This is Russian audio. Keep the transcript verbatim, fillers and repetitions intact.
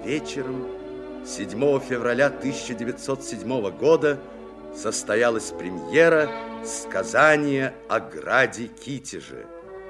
вечером седьмого февраля тысяча девятьсот седьмого года состоялась премьера сказания о граде Китеже.